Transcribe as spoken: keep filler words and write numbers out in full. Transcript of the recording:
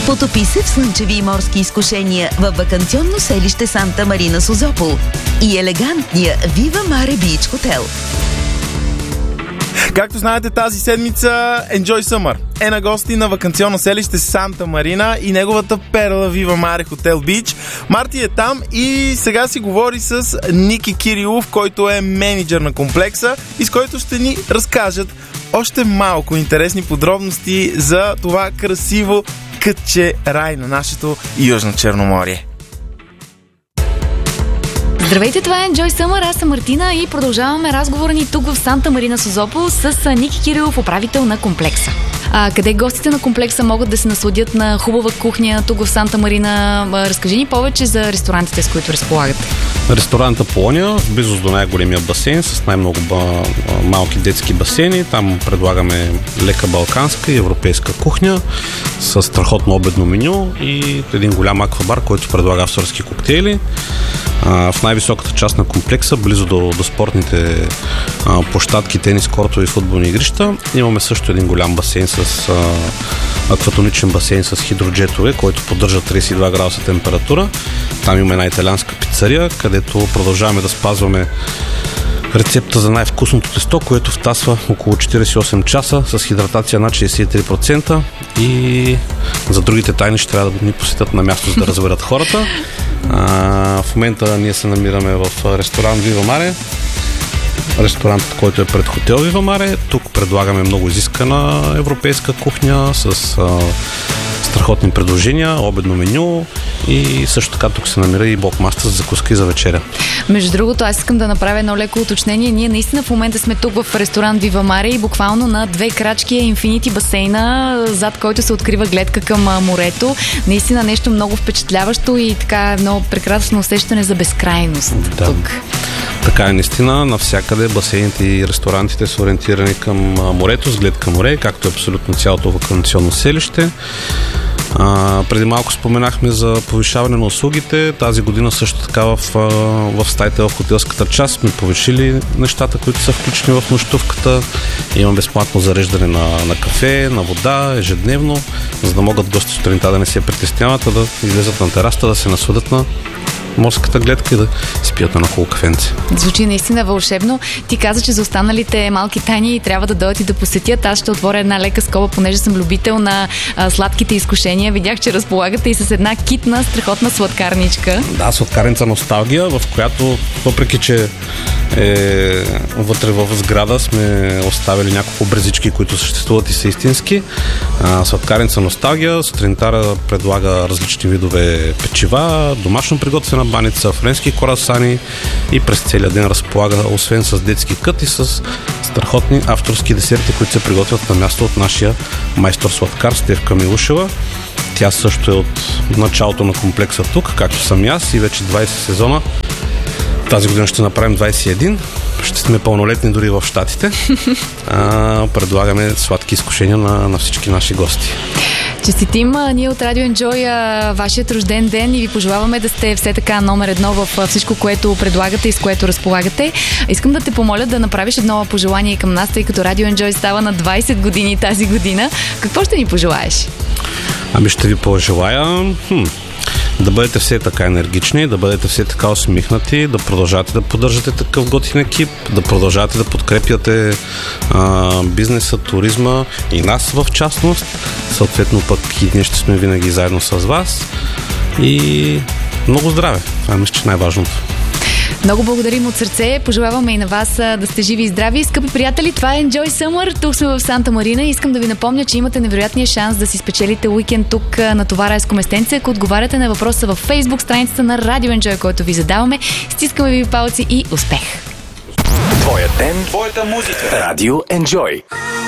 Потопи се в слънчеви и морски изкушения във ваканционно селище Санта Марина Созопол и елегантния Viva Mare Beach Hotel. Както знаете, тази седмица Enjoy Summer е на гости на ваканционно селище Санта Марина и неговата перла Viva Mare Hotel Beach. Марти е там и сега си говори с Ники Кирилов, който е мениджър на комплекса и с който ще ни разкажат още малко интересни подробности за това красиво кътче рай на нашето Южно Черноморие. Здравейте, това е Enjoy Summer, аз съм Мартина и продължаваме разговора ни тук в Санта Марина Созопол с Ники Кирилов, управител на комплекса. А къде гостите на комплекса могат да се насладят на хубава кухня тук в Санта Марина? Разкажи ни повече за ресторантите, с които разполагате. Ресторанта Полония, близо до най-големия басейн, с най-много ба... малки детски басейни. Там предлагаме лека балканска и европейска кухня с страхотно обедно меню и един голям аквабар, който предлага авторски коктейли. В най-високата част на комплекса, близо до, до спортните а, площадки, тенис, кортове и футболни игрища, имаме също един голям басейн с а, акватоничен басейн с хидроджетове, който поддържа тридесет и два градуса температура. Там има една италианска пицария, където продължаваме да спазваме рецепта за най-вкусното тесто, което втасва около четиридесет и осем часа с хидратация над шейсет и три процента, и за другите тайни ще трябва да ни посетят на място, за да разберат хората. А, в момента ние се намираме в ресторант Viva Mare, ресторантът, който е пред хотел Viva Mare. Тук предлагаме много изискана европейска кухня с а, страхотни предложения, обедно меню и също така тук се намира и бокмастър за закуска и за вечеря. Между другото, аз искам да направя едно леко уточнение. Ние наистина в момента сме тук в ресторант Viva Mare и буквално на две крачки е Infinity басейна, зад който се открива гледка към морето. Наистина нещо много впечатляващо и така много прекрасно усещане за безкрайност да. Тук. Така е, наистина, навсякъде басейните и ресторантите са ориентирани към морето, с глед към море, както е абсолютно цялото ваканционно селище. А, преди малко споменахме за повишаване на услугите. Тази година също така в, в стаите в хотелската част сме повишили нещата, които са включени в нощувката. Има безплатно зареждане на, на кафе, на вода ежедневно, за да могат гости сутринта да не се притесняват, а да излезат на терасата, да се насладят на морската гледка и да спият на хубаво кафенце. Звучи наистина вълшебно. Ти каза, че за останалите малки тайни трябва да дойдат и да посетят. Аз ще отворя една лека скоба, понеже съм любител на а, сладките изкушения. Видях, че разполагате и с една китна, страхотна сладкарничка. Да, сладкарница Носталгия, в която, въпреки че е, вътре в сграда сме оставили няколко брезички, които съществуват и са истински. А, сладкарница Носталгия сутринта предлага различни видове печива, домашно приготвена баница, френски корасани и през целия ден разполага освен с детски кът и с страхотни авторски десерти, които се приготвят на място от нашия майстор сладкар Стефка Милушева. Тя също е от началото на комплекса тук, както съм и аз, и вече двайсет сезона. Тази година ще направим двайсет и един. Ще сме пълнолетни дори в Щатите. А, предлагаме сладки изкушения на, на всички наши гости. Честитим ние от Radio Enjoy вашият рожден ден и ви пожелаваме да сте все така номер едно в всичко, което предлагате и с което разполагате. Искам да те помоля да направиш едно пожелание към нас, тъй като Radio Enjoy става на двайсет години тази година. Какво ще ни пожелаеш? Ами ще ви пожелая... Хм. Да бъдете все така енергични, да бъдете все така усмихнати, да продължавате да поддържате такъв готин екип, да продължавате да подкрепяте а, бизнеса, туризма и нас в частност. Съответно пък и ние ще сме винаги заедно с вас. И много здраве! Това е мисля, че най-важното. Много благодарим от сърце. Пожелаваме и на вас да сте живи и здрави. Скъпи приятели, това е Enjoy Summer. Тук сме в Санта Марина и искам да ви напомня, че имате невероятния шанс да си спечелите уикенд тук на това райско местенце, ако отговаряте на въпроса във Facebook страницата на Radio Enjoy, който ви задаваме. Стискаме ви палци и успех! Твоя ден, твоята музика. Radio Enjoy.